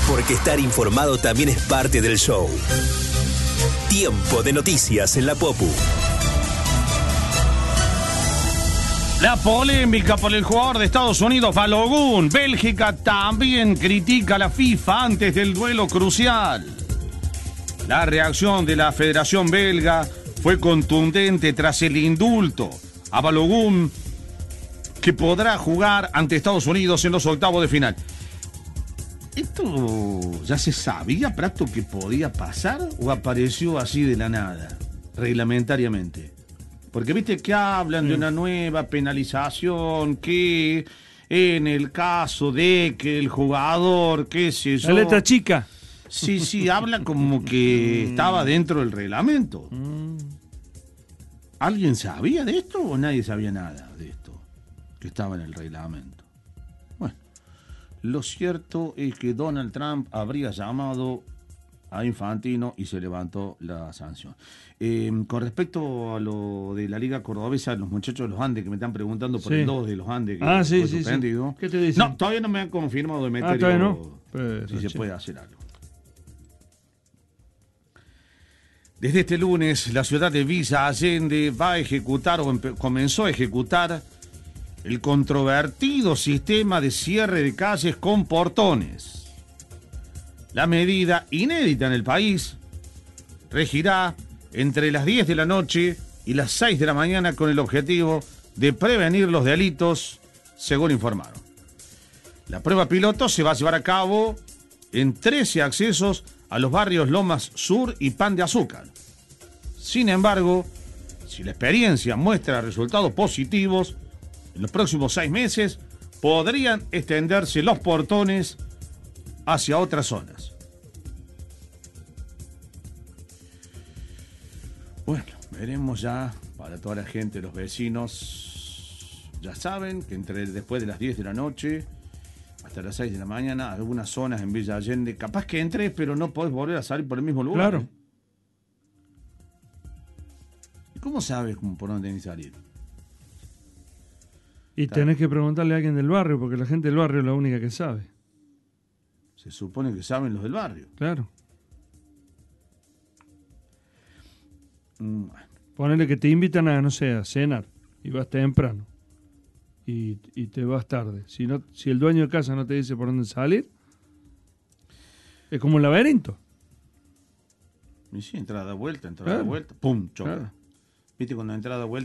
Porque estar informado también es parte del show. Tiempo de noticias en la Popu. La polémica por el jugador de Estados Unidos, Balogun. Bélgica también critica a la FIFA antes del duelo crucial. La reacción de la Federación Belga fue contundente tras el indulto a Balogun, que podrá jugar ante Estados Unidos en los octavos de final. ¿Esto ya se sabía, Prato, que podía pasar o apareció así de la nada, reglamentariamente? Porque viste que hablan de una nueva penalización, que en el caso de que el jugador, qué sé yo... La letra chica. Sí, habla como que estaba dentro del reglamento. ¿Alguien sabía de esto o nadie sabía nada de esto? Que estaba en el reglamento. Bueno, lo cierto es que Donald Trump habría llamado a Infantino y se levantó la sanción. Con respecto a lo de la Liga Cordobesa, los muchachos de los Andes que me están preguntando por el 2 de los Andes que fue suspendido. ¿Qué te dicen? No, todavía no me han confirmado de meter todavía no. si se puede hacer algo. Desde este lunes, la ciudad de Villa Allende va a ejecutar comenzó a ejecutar el controvertido sistema de cierre de calles con portones. La medida, inédita en el país, regirá entre las 10 de la noche y las 6 de la mañana con el objetivo de prevenir los delitos, según informaron. La prueba piloto se va a llevar a cabo en 13 accesos a los barrios Lomas Sur y Pan de Azúcar. Sin embargo, si la experiencia muestra resultados positivos, en los próximos 6 meses podrían extenderse los portones hacia otras zonas. Bueno, veremos ya para toda la gente, los vecinos ya saben que después de las 10 de la noche hasta las 6 de la mañana, algunas zonas en Villa Allende, capaz que entres, pero no podés volver a salir por el mismo lugar. Claro. ¿Y cómo sabes por dónde tenés que salir? Y tenés que preguntarle a alguien del barrio, porque la gente del barrio es la única que sabe. Se supone que saben los del barrio. Claro. Bueno. Ponele que te invitan a, no sé, a cenar, y vas temprano. Y te vas tarde. Si el dueño de casa no te dice por dónde salir, es como un laberinto. Y sí, entrada, vuelta, pum, choca. Claro. ¿Viste cuando entrada, vuelta?